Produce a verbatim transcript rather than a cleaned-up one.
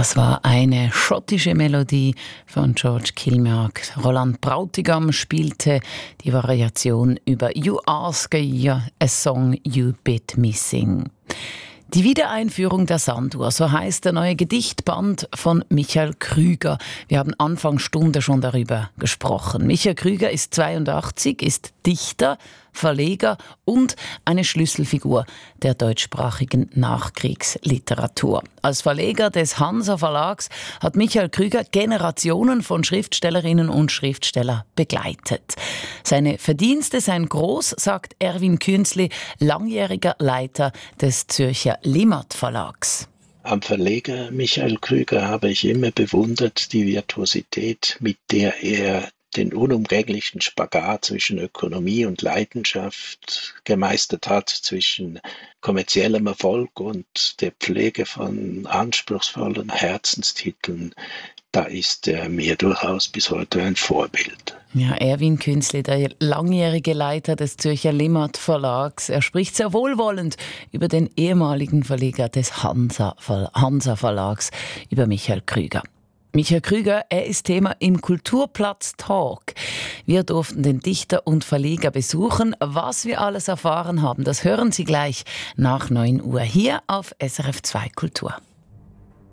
Das war eine schottische Melodie von George Kilmark. Roland Brautigam spielte die Variation über You Ask a, a Song You Bid Me Sing. Die Wiedereinführung der Sanduhr, so heißt der neue Gedichtband von Michael Krüger. Wir haben Anfang Stunde schon darüber gesprochen. Michael Krüger ist zweiundachtzig, ist Dichter, Verleger und eine Schlüsselfigur der deutschsprachigen Nachkriegsliteratur. Als Verleger des Hansa Verlags hat Michael Krüger Generationen von Schriftstellerinnen und Schriftstellern begleitet. Seine Verdienste seien groß, sagt Erwin Künzli, langjähriger Leiter des Zürcher Limmat Verlags. Am Verleger Michael Krüger habe ich immer bewundert die Virtuosität, mit der er den unumgänglichen Spagat zwischen Ökonomie und Leidenschaft gemeistert hat, zwischen kommerziellem Erfolg und der Pflege von anspruchsvollen Herzenstiteln. Da ist er mir durchaus bis heute ein Vorbild. Ja, Erwin Künzli, der langjährige Leiter des Zürcher Limmat Verlags, er spricht sehr wohlwollend über den ehemaligen Verleger des Hansa, Hansa Verlags, über Michael Krüger. Michael Krüger, er ist Thema im Kulturplatz Talk. Wir durften den Dichter und Verleger besuchen. Was wir alles erfahren haben, das hören Sie gleich nach neun Uhr hier auf S R F zwei Kultur.